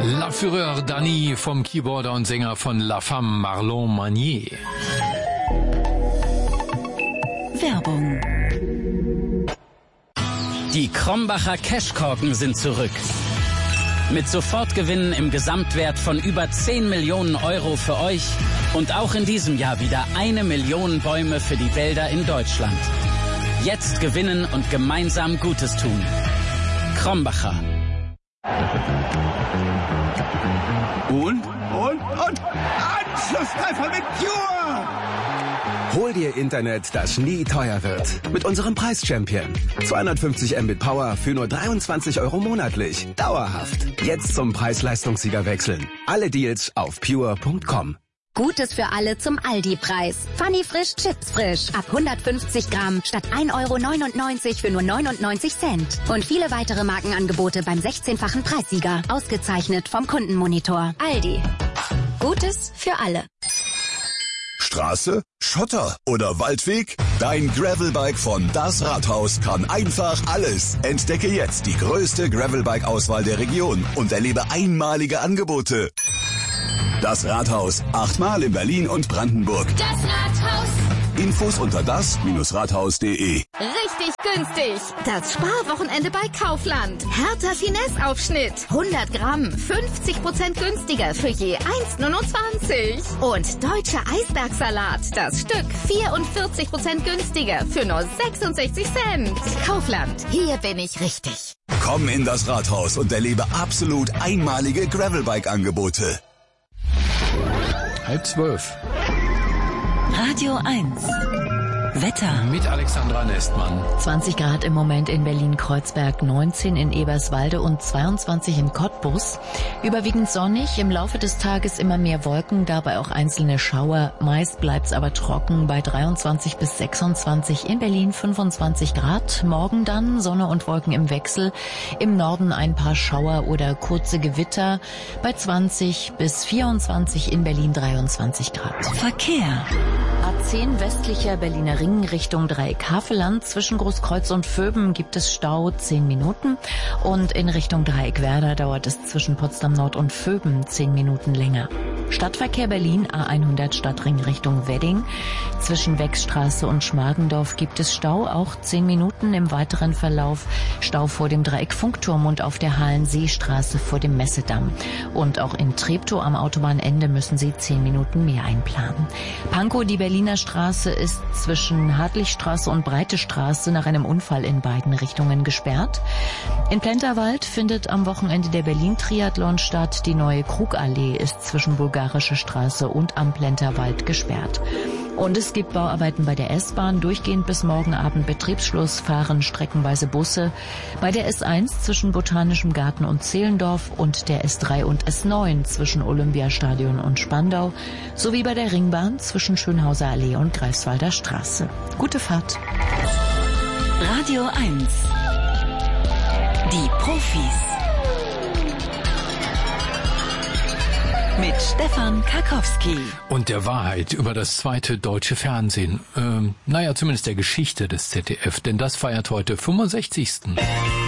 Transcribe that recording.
La Fureur Dany vom Keyboarder und Sänger von La Femme Marlon Manier. Werbung. Die Krombacher Cashkorken sind zurück. Mit Sofortgewinnen im Gesamtwert von über 10 Millionen Euro für euch und auch in diesem Jahr wieder 1 Million Bäume für die Wälder in Deutschland. Jetzt gewinnen und gemeinsam Gutes tun. Krombacher. Und Anschlusstreffer mit Pure! Hol dir Internet, das nie teuer wird. Mit unserem Preis-Champion. 250 Mbit Power für nur 23 Euro monatlich. Dauerhaft. Jetzt zum Preis-Leistungssieger wechseln. Alle Deals auf pure.com. Gutes für alle zum Aldi-Preis. Funny Frisch Chips frisch. Ab 150 Gramm statt 1,99 € für nur 99 Cent. Und viele weitere Markenangebote beim 16-fachen Preissieger. Ausgezeichnet vom Kundenmonitor. Aldi. Gutes für alle. Straße, Schotter oder Waldweg? Dein Gravelbike von Das Rathaus kann einfach alles. Entdecke jetzt die größte Gravelbike-Auswahl der Region und erlebe einmalige Angebote. Das Rathaus, 8-mal in Berlin und Brandenburg. Das Rathaus. Infos unter das-rathaus.de. Richtig günstig. Das Sparwochenende bei Kaufland. Hertha Finesse-Aufschnitt. 100 Gramm, 50% günstiger für je 1,29. Und deutscher Eisbergsalat. Das Stück 44% günstiger für nur 66 Cent. Kaufland. Hier bin ich richtig. Komm in das Rathaus und erlebe absolut einmalige Gravelbike-Angebote. 11:30. Radio 1. Wetter. Mit Alexandra Nestmann. 20 Grad im Moment in Berlin-Kreuzberg, 19 in Eberswalde und 22 in Cottbus. Überwiegend sonnig, im Laufe des Tages immer mehr Wolken, dabei auch einzelne Schauer. Meist bleibt's aber trocken bei 23 bis 26, in Berlin 25 Grad. Morgen dann Sonne und Wolken im Wechsel. Im Norden ein paar Schauer oder kurze Gewitter. Bei 20 bis 24, in Berlin 23 Grad. Verkehr. A10 westlicher Berliner Ring Richtung Dreieck Havelland. Zwischen Großkreuz und Vöben gibt es Stau 10 Minuten. Und in Richtung Dreieck Werder dauert es zwischen Potsdam Nord und Vöben 10 Minuten länger. Stadtverkehr Berlin, A100 Stadtring Richtung Wedding. Zwischen Wechsstraße und Schmargendorf gibt es Stau, auch 10 Minuten. Im weiteren Verlauf Stau vor dem Dreieck Funkturm und auf der Hallenseestraße vor dem Messedamm. Und auch in Treptow am Autobahnende müssen Sie 10 Minuten mehr einplanen. Pankow, die Berliner Straße, ist zwischen Hartlichstraße und Breite Straße nach einem Unfall in beiden Richtungen gesperrt. In Plenterwald findet am Wochenende der Berlin-Triathlon statt. Die neue Krugallee ist zwischen Bulgarische Straße und am Plenterwald gesperrt. Und es gibt Bauarbeiten bei der S-Bahn. Durchgehend bis morgen Abend Betriebsschluss, fahren streckenweise Busse. Bei der S1 zwischen Botanischem Garten und Zehlendorf und der S3 und S9 zwischen Olympiastadion und Spandau. Sowie bei der Ringbahn zwischen Schönhauser Allee und Greifswalder Straße. Gute Fahrt. Radio 1. Die Profis. Mit Stefan Karkowski. Und der Wahrheit über das zweite deutsche Fernsehen. Zumindest der Geschichte des ZDF, denn das feiert heute 65.